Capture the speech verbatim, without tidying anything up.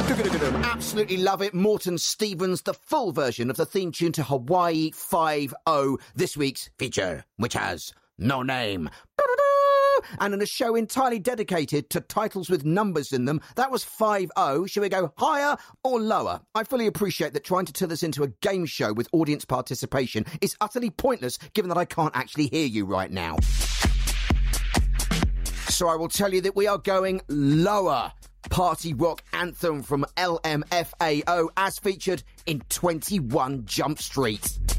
Absolutely love it. Morton Stevens, the full version of the theme tune to Hawaii Five-O, this week's feature, which has no name. And in a show entirely dedicated to titles with numbers in them, that was Five-O. Should we go higher or lower? I fully appreciate that trying to turn this into a game show with audience participation is utterly pointless, given that I can't actually hear you right now. So I will tell you that we are going lower. Party rock anthem from L M F A O as featured in twenty-one Jump Street.